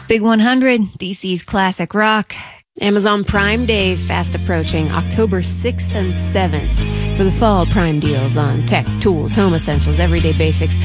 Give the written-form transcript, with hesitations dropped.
Big 100, DC's classic rock. Amazon Prime Days fast approaching, October 6th and 7th for the fall Prime deals on tech, tools, home essentials, everyday basics.